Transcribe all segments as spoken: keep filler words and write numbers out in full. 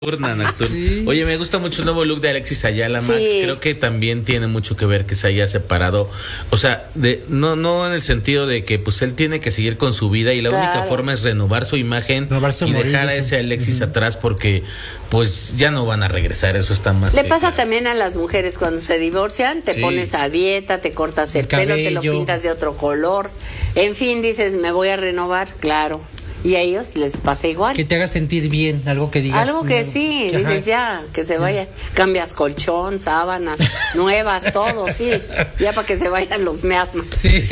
Nocturna, nocturna. Sí. Oye, me gusta mucho el nuevo look de Alexis Ayala, Max. Sí. Creo que también tiene mucho que ver que se haya separado. O sea, de, no, no en el sentido de que pues él tiene que seguir con su vida y la Claro. única forma es renovar su imagen Renovarse o y morir, dejar a dicen. ese Alexis Ujú. atrás porque pues ya no van a regresar. Eso está más. Le que pasa claro. también a las mujeres cuando se divorcian, te Sí. pones a dieta, te cortas el, El pelo, te lo cabello. pintas de otro color. En fin, dices, me voy a renovar, claro. Y a ellos les pasa igual. Que te haga sentir bien, algo que digas. Algo que mm, sí, ajá. dices ya, que se vaya. Cambias colchón, sábanas nuevas, todo, sí. Ya para que se vayan los miasmas, Sí.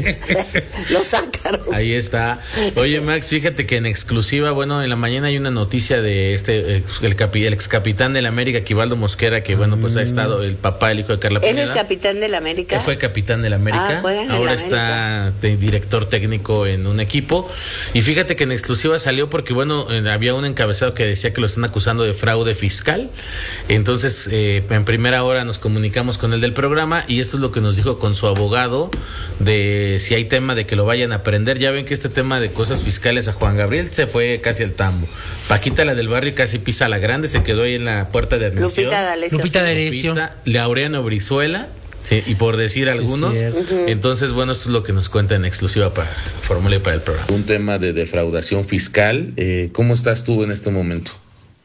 los ácaros. Ahí está. Oye, Max, fíjate que en exclusiva, bueno, en la mañana hay una noticia de este, ex- el, capi, el ex capitán del América, Aquivaldo Mosquera, que bueno, pues ha estado el papá, el hijo de Carla Él es Pineda. capitán del América. Él fue capitán del América, Ah, juega en el ahora América. está de director técnico en un equipo. Y fíjate que en exclusiva salió porque, bueno, eh, había un encabezado que decía que lo están acusando de fraude fiscal. Entonces, eh, en primera hora nos comunicamos con él del programa y esto es lo que nos dijo con su abogado de si hay tema de que lo vayan a prender. Ya ven que este tema de cosas fiscales a Juan Gabriel se fue casi al tambo. Paquita, la del barrio, casi pisa a la grande, se quedó ahí en la puerta de admisión. Lupita D'Alessio. Lupita sí. D'Alessio. Lupita, Laureano Brizuela, sí, y por decir Sí, algunos. cierto. Ujú. Entonces, bueno, esto es lo que nos cuenta en exclusiva para Fórmula y para el programa. Un tema de defraudación fiscal. Eh, ¿Cómo estás tú en este momento?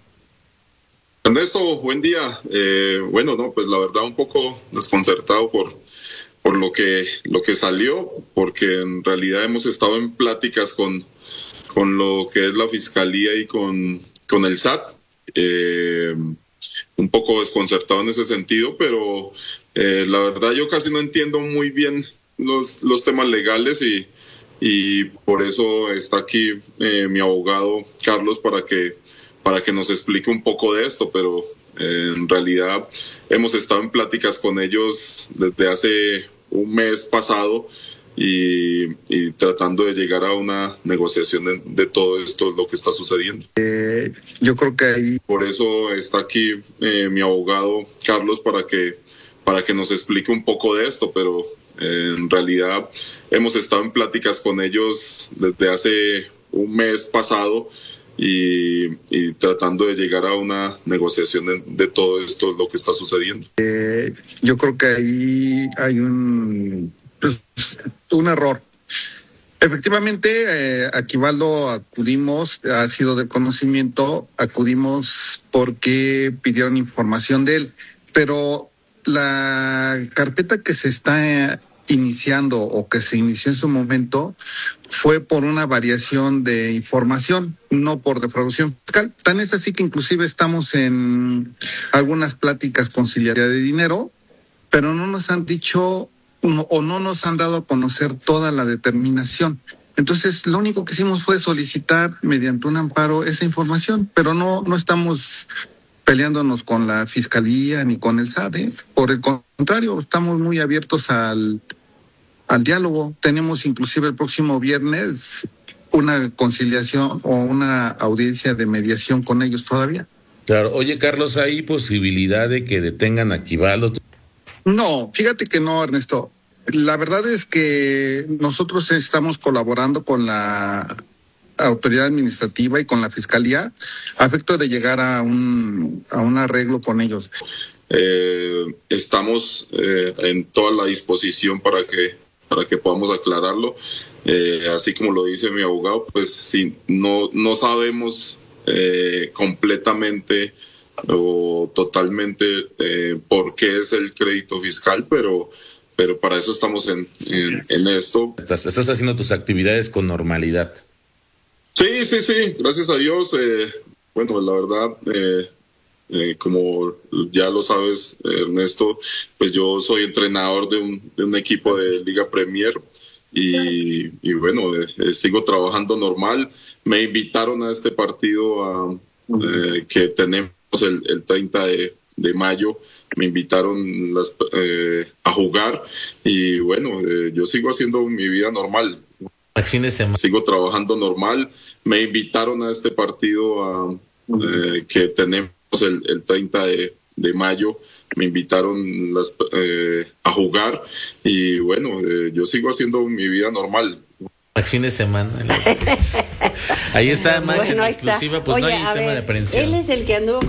Ernesto, buen día. Eh, bueno, no, pues la verdad un poco desconcertado por, por lo que, lo que salió, porque en realidad hemos estado en pláticas con, con lo que es la fiscalía y con, con el S A T. Eh, un poco desconcertado en ese sentido, pero eh, la verdad yo casi no entiendo muy bien los, los temas legales y, y por eso está aquí eh, mi abogado Carlos para que para que nos explique un poco de esto, pero eh, en realidad hemos estado en pláticas con ellos desde hace un mes pasado y, y tratando de llegar a una negociación de, de todo esto, lo que está sucediendo. Yo creo que ahí Por eso está aquí eh, mi abogado Carlos para que, para que nos explique un poco de esto, pero eh, en realidad hemos estado en pláticas con ellos desde hace un mes pasado y, y tratando de llegar a una negociación de, de todo esto, lo que está sucediendo. yo creo que ahí hay un pues, un error. Efectivamente, eh, Aquivaldo acudimos, ha sido de conocimiento, acudimos porque pidieron información de él, pero la carpeta que se está eh, iniciando o que se inició en su momento fue por una variación de información, no por defraudación fiscal. Tan es así que inclusive estamos en algunas pláticas conciliatorias de dinero, pero no nos han dicho o no nos han dado a conocer toda la determinación. Entonces, lo único que hicimos fue solicitar mediante un amparo esa información, pero no, no estamos peleándonos con la Fiscalía ni con el S A T, ¿eh? Por el contrario, estamos muy abiertos al, al diálogo. Tenemos inclusive el próximo viernes una conciliación o una audiencia de mediación con ellos todavía. Claro. Oye, Carlos, ¿hay posibilidad de que detengan a Aquivaldo? No, fíjate que no, Ernesto. La verdad es que nosotros estamos colaborando con la autoridad administrativa y con la fiscalía a efecto de llegar a un, a un arreglo con ellos. Eh, estamos eh, en toda la disposición para que, para que podamos aclararlo. Eh, así como lo dice mi abogado, pues sí, no, no sabemos eh, completamente o totalmente eh, por qué es el crédito fiscal, pero, pero para eso estamos en, en, en esto. Estás, estás haciendo tus actividades con normalidad. Sí, sí, sí, gracias a Dios. Eh, bueno, la verdad, eh, eh, como ya lo sabes, Ernesto, pues yo soy entrenador de un, de un equipo de Liga Premier y, y bueno, eh, eh, sigo trabajando normal. Me invitaron a este partido a, eh, que tenemos el, el treinta de, de mayo, me invitaron las, eh, a jugar y bueno, eh, yo sigo haciendo mi vida normal. El fin de semana. Sigo trabajando normal. Me invitaron a este partido a, eh, que tenemos el, el treinta de, de mayo, me invitaron las, eh, a jugar y bueno, eh, yo sigo haciendo mi vida normal. fin de semana. Ahí está Max bueno, en ahí exclusiva, está. pues Oye, no hay a tema ver, de aprehensión. él es el que anduvo